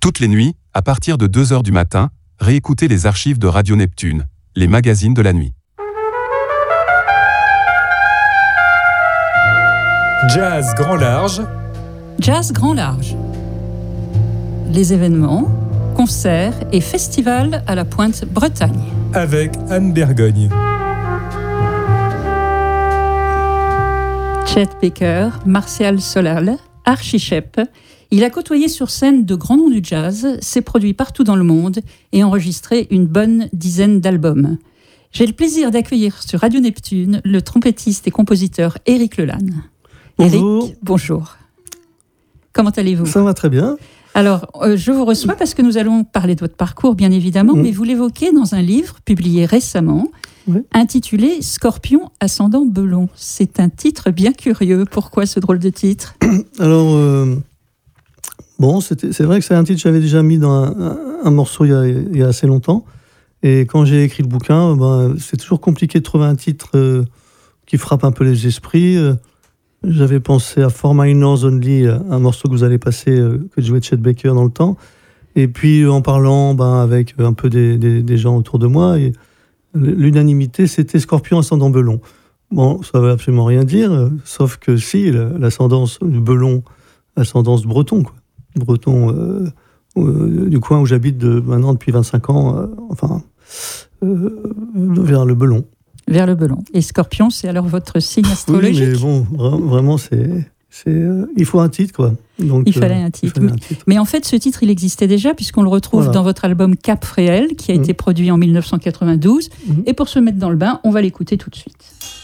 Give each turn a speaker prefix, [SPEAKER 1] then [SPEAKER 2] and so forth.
[SPEAKER 1] Toutes les nuits, à partir de 2h du matin, réécoutez les archives de Radio Neptune, les magazines de la nuit.
[SPEAKER 2] Jazz Grand Large.
[SPEAKER 3] Jazz Grand Large. Les événements, concerts et festivals à la Pointe Bretagne.
[SPEAKER 2] Avec Anne Bergogne.
[SPEAKER 3] Chet Baker, Martial Solal, archichep. Il a côtoyé sur scène de grands noms du jazz, s'est produit partout dans le monde et enregistré une bonne dizaine d'albums. J'ai le plaisir d'accueillir sur Radio Neptune le trompettiste et compositeur Éric Lelanne.
[SPEAKER 4] Bonjour.
[SPEAKER 3] Éric, bonjour. Comment allez-vous ?
[SPEAKER 4] Ça va très bien.
[SPEAKER 3] Alors, je vous reçois parce que nous allons parler de votre parcours, bien évidemment, mais vous l'évoquez dans un livre publié récemment, intitulé « Scorpion ascendant Belon ». C'est un titre bien curieux. Pourquoi ce drôle de titre ?
[SPEAKER 4] Alors, c'est vrai que c'est un titre que j'avais déjà mis dans un morceau il y a assez longtemps. Et quand j'ai écrit le bouquin, c'est toujours compliqué de trouver un titre qui frappe un peu les esprits. J'avais pensé à For Minors Only, un morceau que vous allez passer, que jouait Chet Baker dans le temps. Et puis, en parlant avec un peu des gens autour de moi, et l'unanimité, c'était Scorpion ascendant Belon. Bon, ça ne veut absolument rien dire, sauf que si, l'ascendance du Belon, ascendance breton, quoi. Breton du coin où j'habite maintenant depuis 25 ans, vers le Belon.
[SPEAKER 3] Vers le Belon. Et Scorpion, c'est alors votre signe astrologique ?
[SPEAKER 4] Oui, mais bon, vraiment, il faut un titre, quoi. Donc,
[SPEAKER 3] il fallait un titre. Mais en fait, ce titre, il existait déjà, puisqu'on le retrouve dans votre album Cap Fréhel, qui a été produit en 1992. Et pour se mettre dans le bain, on va l'écouter tout de suite.